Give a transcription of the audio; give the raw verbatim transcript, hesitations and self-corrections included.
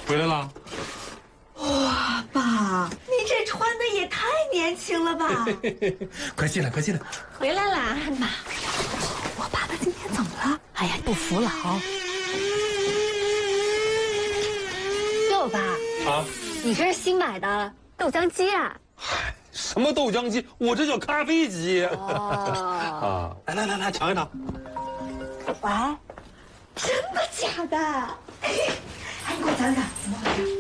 回来了。 哇，爸，你这穿的也太年轻了吧！ 快进来，快进来。 回来啦，妈。我爸爸今天怎么了？哎呀，不服老。 哟，爸啊， 你这是新买的豆浆机啊？ 什么豆浆机？我这叫咖啡机。 哦。 啊，来来来来，尝一尝。 喂， 真的假的？哎，你给我讲讲怎么回事？